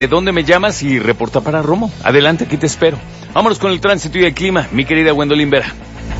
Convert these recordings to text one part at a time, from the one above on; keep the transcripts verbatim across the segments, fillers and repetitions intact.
¿De dónde me llamas? Y reporta para Romo. Adelante, aquí te espero. Vámonos con el tránsito y el clima, mi querida Gwendolyn Vera.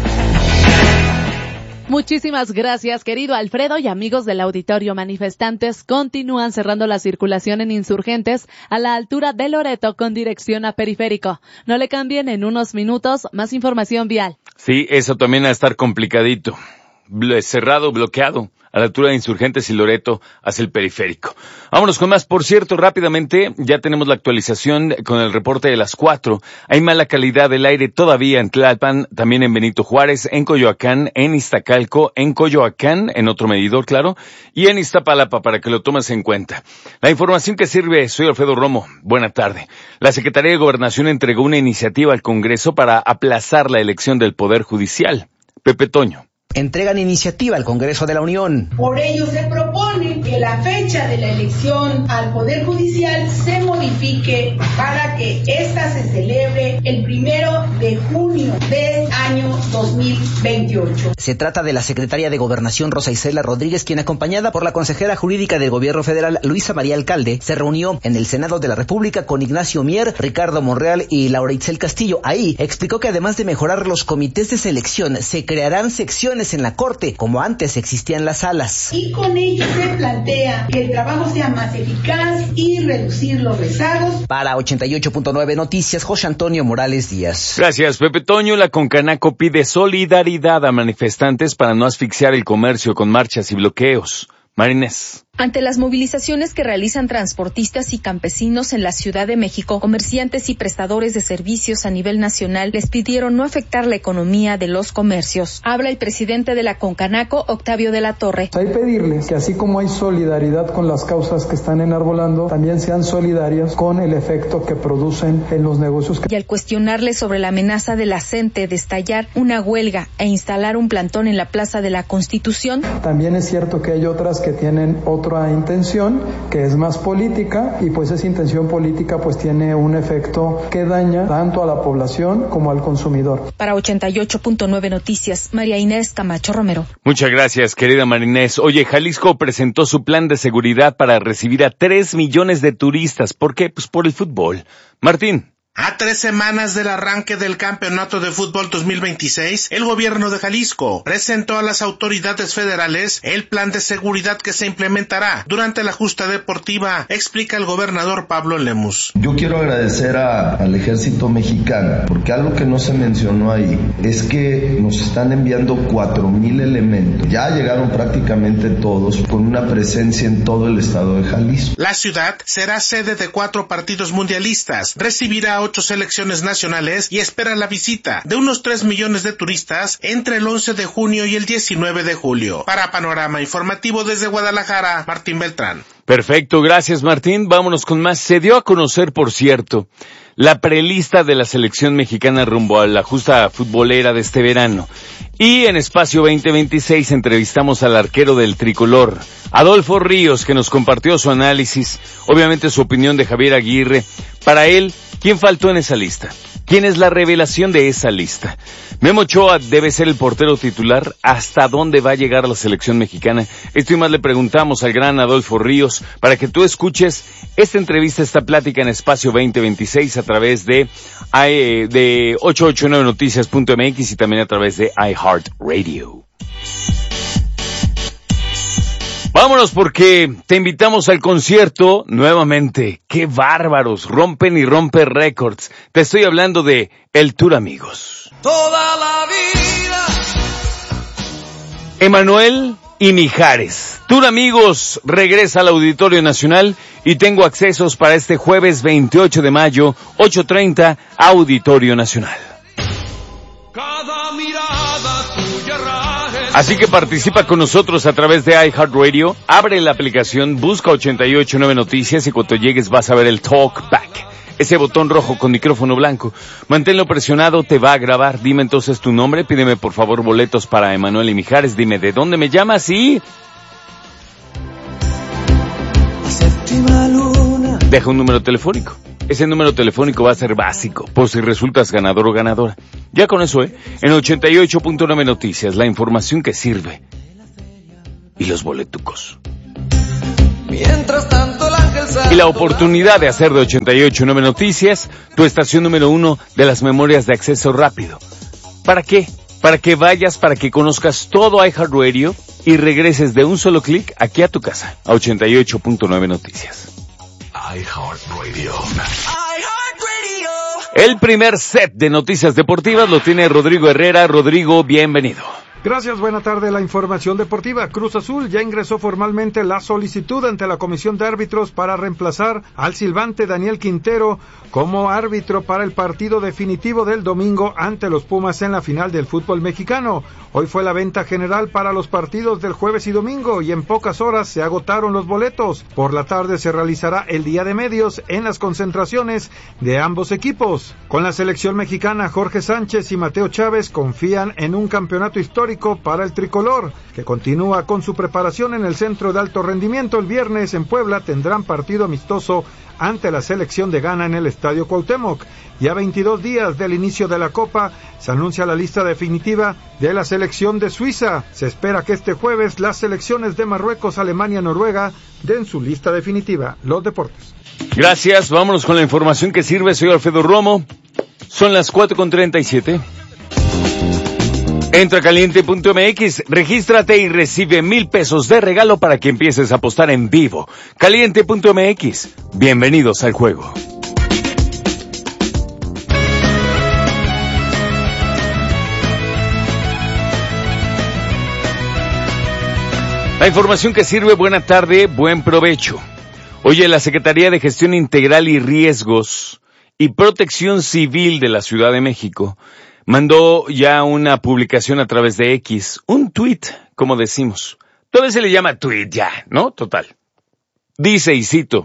Muchísimas gracias, querido Alfredo, y amigos del auditorio. Manifestantes continúan cerrando la circulación en Insurgentes a la altura de Loreto con dirección a Periférico. No le cambien, en unos minutos más información vial. Sí, eso también va a estar complicadito. Cerrado, bloqueado, a la altura de Insurgentes y Loreto hacia el Periférico. Vámonos con más. Por cierto, rápidamente, ya tenemos la actualización con el reporte de las cuatro. Hay mala calidad del aire todavía en Tlalpan, también en Benito Juárez, en Coyoacán, en Iztacalco, en Coyoacán, en otro medidor, claro, y en Iztapalapa, para que lo tomes en cuenta. La información que sirve, soy Alfredo Romo. Buena tarde. La Secretaría de Gobernación entregó una iniciativa al Congreso para aplazar la elección del Poder Judicial. Pepe Toño. Entregan iniciativa al Congreso de la Unión. Por ello se propone que la fecha de la elección al Poder Judicial se modifique para que ésta se celebre el primero de junio del año dos mil veintiocho. Se trata de la secretaria de Gobernación Rosa Isela Rodríguez, quien, acompañada por la consejera jurídica del Gobierno Federal Luisa María Alcalde, se reunió en el Senado de la República con Ignacio Mier, Ricardo Monreal y Laura Itzel Castillo. Ahí explicó que además de mejorar los comités de selección, se crearán secciones en la Corte, como antes existían las salas. Y con ello se plantea que el trabajo sea más eficaz y reducir los rezagos. Para ochenta y ocho punto nueve Noticias, José Antonio Morales Díaz. Gracias, Pepe Toño. La Concanaco pide solidaridad a manifestantes para no asfixiar el comercio con marchas y bloqueos. Marinés. Ante las movilizaciones que realizan transportistas y campesinos en la Ciudad de México, comerciantes y prestadores de servicios a nivel nacional les pidieron no afectar la economía de los comercios. Habla el presidente de la Concanaco, Octavio de la Torre. Hay que pedirles que así como hay solidaridad con las causas que están enarbolando, también sean solidarias con el efecto que producen en los negocios. Que... Y al cuestionarle sobre la amenaza de la CENTE de estallar una huelga e instalar un plantón en la Plaza de la Constitución. También es cierto que hay otras que tienen otra intención, que es más política, y pues esa intención política pues tiene un efecto que daña tanto a la población como al consumidor. Para ochenta y ocho punto nueve Noticias, María Inés Camacho Romero. Muchas gracias, querida Marinés. Oye, Jalisco presentó su plan de seguridad para recibir a tres millones de turistas. ¿Por qué? Pues por el fútbol. Martín. A tres semanas del arranque del Campeonato de Fútbol dos mil veintiséis, el gobierno de Jalisco presentó a las autoridades federales el plan de seguridad que se implementará durante la justa deportiva, explica el gobernador Pablo Lemus. Yo quiero agradecer a, al Ejército Mexicano, porque algo que no se mencionó ahí es que nos están enviando cuatro mil elementos. Ya llegaron prácticamente todos, con una presencia en todo el estado de Jalisco. La ciudad será sede de cuatro partidos mundialistas, recibirá ocho selecciones nacionales y espera la visita de unos tres millones de turistas entre el once de junio y el diecinueve de julio. Para Panorama Informativo desde Guadalajara, Martín Beltrán. Perfecto, gracias Martín. Vámonos con más. Se dio a conocer, por cierto, la prelista de la selección mexicana rumbo a la justa futbolera de este verano. Y en Espacio veinte veintiséis entrevistamos al arquero del tricolor, Adolfo Ríos, que nos compartió su análisis, obviamente su opinión de Javier Aguirre. Para él, ¿quién faltó en esa lista? ¿Quién es la revelación de esa lista? Memo Ochoa debe ser el portero titular. ¿Hasta dónde va a llegar la selección mexicana? Esto y más le preguntamos al gran Adolfo Ríos para que tú escuches esta entrevista, esta plática en Espacio veinte veintiséis a través de, de ochocientos ochenta y nueve noticias punto m x y también a través de iHeartRadio. Vámonos porque te invitamos al concierto nuevamente. ¡Qué bárbaros! Rompen y rompen récords. Te estoy hablando de El Tour Amigos. Toda la vida. Emanuel y Mijares. Tour Amigos regresa al Auditorio Nacional y tengo accesos para este jueves veintiocho de mayo, ocho treinta, Auditorio Nacional. Cada mirada tuya raje. Así que participa con nosotros a través de iHeartRadio, abre la aplicación, busca ochenta y ocho nueve Noticias y cuando llegues vas a ver el Talkback, ese botón rojo con micrófono blanco. Manténlo presionado, te va a grabar. Dime entonces tu nombre, pídeme por favor boletos para Emanuel y Mijares, dime de dónde me llamas y... deja un número telefónico. Ese número telefónico va a ser básico, por si resultas ganador o ganadora. Ya con eso, ¿eh? En ochenta y ocho punto nueve Noticias, la información que sirve. Y los boletucos. Mientras tanto el ángel y la oportunidad de hacer de ochenta y ocho punto nueve Noticias tu estación número uno de las memorias de acceso rápido. ¿Para qué? Para que vayas, para que conozcas todo iHeartRadio y regreses de un solo clic aquí a tu casa, a ochenta y ocho punto nueve Noticias. iHeartRadio. El primer set de noticias deportivas lo tiene Rodrigo Herrera. Rodrigo, bienvenido. Gracias, buena tarde. La información deportiva. Cruz Azul ya ingresó formalmente la solicitud ante la Comisión de Árbitros para reemplazar al silbante Daniel Quintero como árbitro para el partido definitivo del domingo ante los Pumas en la final del fútbol mexicano. Hoy fue la venta general para los partidos del jueves y domingo y en pocas horas se agotaron los boletos. Por la tarde se realizará el día de medios en las concentraciones de ambos equipos. Con la selección mexicana, Jorge Sánchez y Mateo Chávez confían en un campeonato histórico para el tricolor, que continúa con su preparación en el centro de alto rendimiento. El viernes en Puebla tendrán partido amistoso ante la selección de Ghana en el Estadio Cuauhtémoc. Y a veintidós días del inicio de la Copa, se anuncia la lista definitiva de la selección de Suiza. Se espera que este jueves las selecciones de Marruecos, Alemania y Noruega den su lista definitiva. Los deportes. Gracias, vámonos con la información que sirve. Soy Alfredo Romo. Son las cuatro con treinta y siete. Entra a caliente punto m x, regístrate y recibe mil pesos de regalo para que empieces a apostar en vivo. caliente punto m x, bienvenidos al juego. La información que sirve, buena tarde, buen provecho. Oye, la Secretaría de Gestión Integral y Riesgos y Protección Civil de la Ciudad de México mandó ya una publicación a través de X, un tuit, como decimos. Todavía se le llama tuit ya, ¿no? Total. Dice, y cito,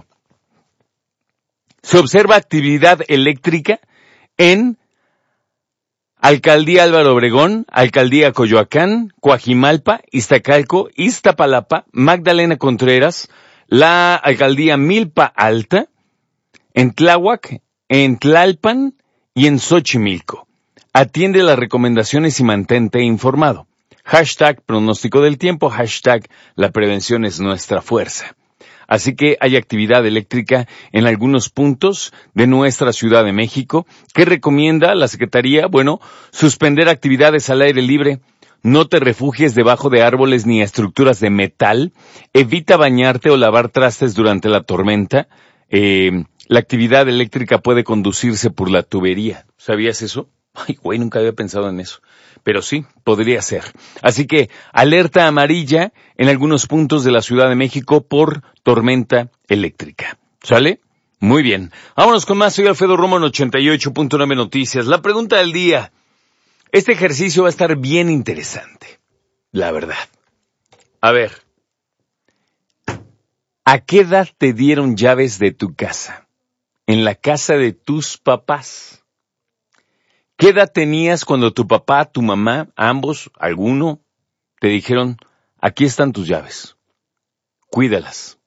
se observa actividad eléctrica en Alcaldía Álvaro Obregón, Alcaldía Coyoacán, Coajimalpa, Iztacalco, Iztapalapa, Magdalena Contreras, la Alcaldía Milpa Alta, en Tláhuac, en Tlalpan y en Xochimilco. Atiende las recomendaciones y mantente informado. Hashtag pronóstico del tiempo, hashtag la prevención es nuestra fuerza. Así que hay actividad eléctrica en algunos puntos de nuestra Ciudad de México que recomienda la Secretaría, bueno, suspender actividades al aire libre. No te refugies debajo de árboles ni estructuras de metal. Evita bañarte o lavar trastes durante la tormenta. Eh, la actividad eléctrica puede conducirse por la tubería. ¿Sabías eso? Ay, güey, nunca había pensado en eso. Pero sí, podría ser. Así que, alerta amarilla en algunos puntos de la Ciudad de México por tormenta eléctrica. ¿Sale? Muy bien. Vámonos con más. Soy Alfredo Romo en ochenta y ocho punto nueve Noticias. La pregunta del día. Este ejercicio va a estar bien interesante. La verdad. A ver. ¿A qué edad te dieron llaves de tu casa? En la casa de tus papás. ¿Qué edad tenías cuando tu papá, tu mamá, ambos, alguno, te dijeron, aquí están tus llaves, cuídalas?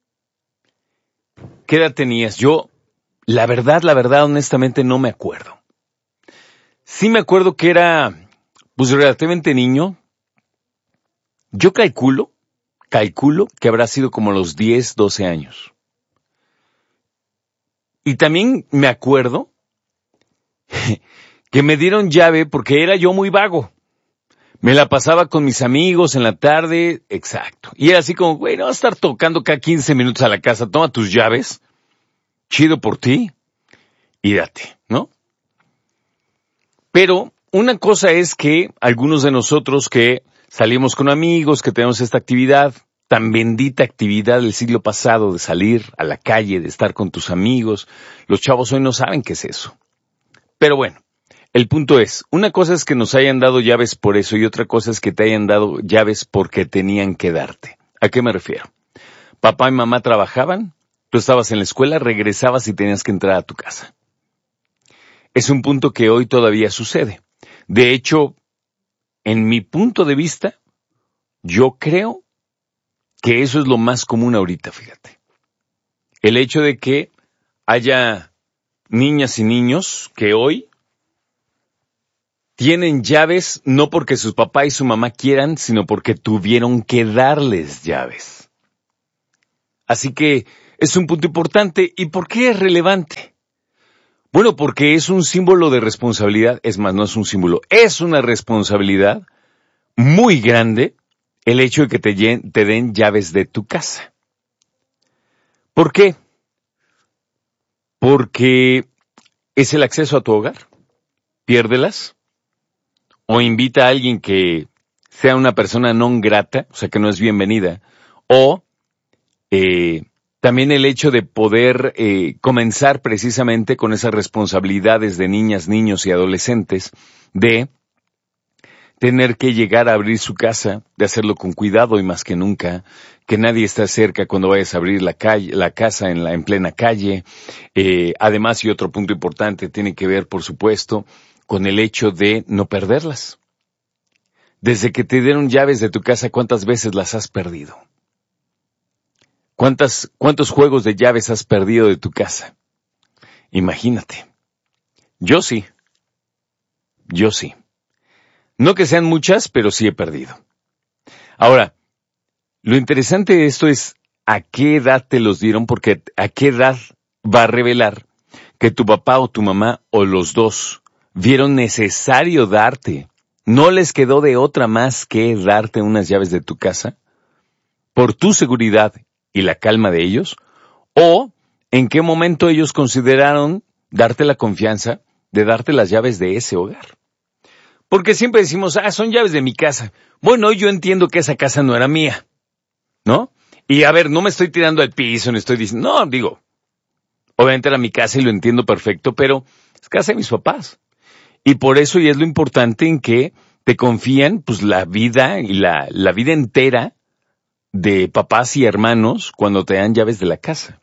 ¿Qué edad tenías? Yo, la verdad, la verdad, honestamente no me acuerdo. Sí me acuerdo que era, pues relativamente niño. Yo calculo, calculo que habrá sido como los diez, doce años. Y también me acuerdo que me dieron llave porque era yo muy vago. Me la pasaba con mis amigos en la tarde, exacto. Y era así como, güey, no vas a estar tocando cada quince minutos a la casa, toma tus llaves, chido por ti, y date, ¿no? Pero una cosa es que algunos de nosotros que salimos con amigos, que tenemos esta actividad, tan bendita actividad del siglo pasado de salir a la calle, de estar con tus amigos, los chavos hoy no saben qué es eso. Pero bueno. El punto es, una cosa es que nos hayan dado llaves por eso y otra cosa es que te hayan dado llaves porque tenían que darte. ¿A qué me refiero? Papá y mamá trabajaban, tú estabas en la escuela, regresabas y tenías que entrar a tu casa. Es un punto que hoy todavía sucede. De hecho, en mi punto de vista, yo creo que eso es lo más común ahorita, fíjate. El hecho de que haya niñas y niños que hoy tienen llaves no porque su papá y su mamá quieran, sino porque tuvieron que darles llaves. Así que es un punto importante. ¿Y por qué es relevante? Bueno, porque es un símbolo de responsabilidad. Es más, no es un símbolo, es una responsabilidad muy grande el hecho de que te, te den llaves de tu casa. ¿Por qué? Porque es el acceso a tu hogar. Piérdelas. O invita a alguien que sea una persona non grata, o sea que no es bienvenida. O eh, también el hecho de poder eh, comenzar precisamente con esas responsabilidades de niñas, niños y adolescentes de tener que llegar a abrir su casa, de hacerlo con cuidado y más que nunca, que nadie está cerca cuando vayas a abrir la calle, la casa en la en plena calle. Eh, además, y otro punto importante tiene que ver, por supuesto, con el hecho de no perderlas. Desde que te dieron llaves de tu casa, ¿cuántas veces las has perdido? ¿Cuántas, cuántos juegos de llaves has perdido de tu casa? Imagínate. Yo sí. Yo sí. No que sean muchas, pero sí he perdido. Ahora, lo interesante de esto es a qué edad te los dieron, porque a qué edad va a revelar que tu papá o tu mamá o los dos vieron necesario darte, no les quedó de otra más que darte unas llaves de tu casa, por tu seguridad y la calma de ellos, o en qué momento ellos consideraron darte la confianza de darte las llaves de ese hogar. Porque siempre decimos, ah, son llaves de mi casa. Bueno, yo entiendo que esa casa no era mía, ¿no? Y a ver, no me estoy tirando al piso, no estoy diciendo, no, digo, obviamente era mi casa y lo entiendo perfecto, pero es casa de mis papás. Y por eso, y es lo importante en que te confían, pues, la vida y la, la vida entera de papás y hermanos cuando te dan llaves de la casa.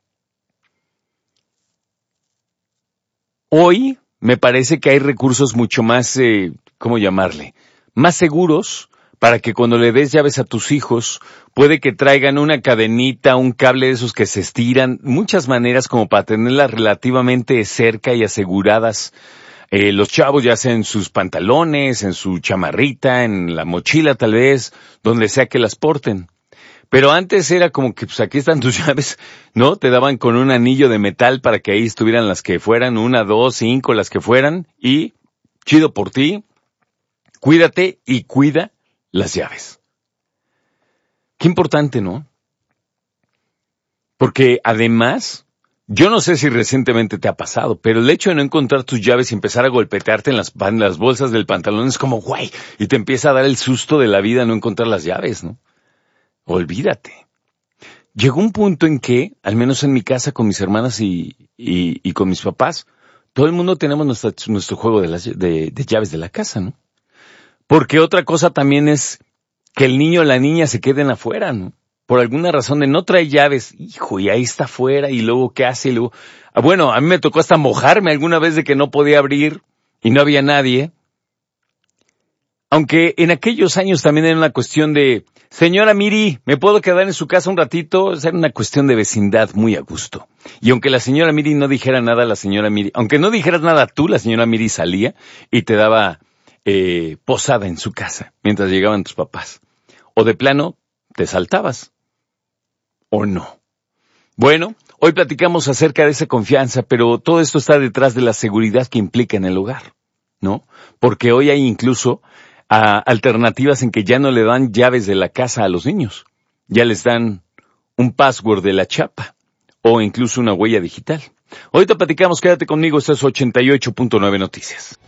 Hoy me parece que hay recursos mucho más, eh, ¿cómo llamarle? Más seguros para que cuando le des llaves a tus hijos, puede que traigan una cadenita, un cable de esos que se estiran, muchas maneras como para tenerlas relativamente cerca y aseguradas. Eh, los chavos ya sea en sus pantalones, en su chamarrita, en la mochila tal vez, donde sea que las porten. Pero antes era como que, pues aquí están tus llaves, ¿no? Te daban con un anillo de metal para que ahí estuvieran las que fueran, una, dos, cinco, las que fueran, y chido por ti, cuídate y cuida las llaves. Qué importante, ¿no? Porque además, yo no sé si recientemente te ha pasado, pero el hecho de no encontrar tus llaves y empezar a golpetearte en las, en las bolsas del pantalón es como, guay, y te empieza a dar el susto de la vida no encontrar las llaves, ¿no? Olvídate. Llegó un punto en que, al menos en mi casa con mis hermanas y, y, y con mis papás, todo el mundo tenemos nuestra, nuestro juego de, las, de, de llaves de la casa, ¿no? Porque otra cosa también es que el niño o la niña se queden afuera, ¿no? Por alguna razón de no traer llaves, hijo, y ahí está afuera, y luego ¿qué hace? Y luego, ah, bueno, a mí me tocó hasta mojarme alguna vez de que no podía abrir y no había nadie. Aunque en aquellos años también era una cuestión de, señora Miri, ¿me puedo quedar en su casa un ratito? Era una cuestión de vecindad muy a gusto. Y aunque la señora Miri no dijera nada, la señora Miri, aunque no dijeras nada tú, la señora Miri salía y te daba eh, posada en su casa mientras llegaban tus papás. O de plano, te saltabas. ¿O no? Bueno, hoy platicamos acerca de esa confianza, pero todo esto está detrás de la seguridad que implica en el hogar, ¿no? Porque hoy hay incluso a alternativas en que ya no le dan llaves de la casa a los niños. Ya les dan un password de la chapa o incluso una huella digital. Ahorita platicamos, quédate conmigo, esto es ochenta y ocho punto nueve Noticias.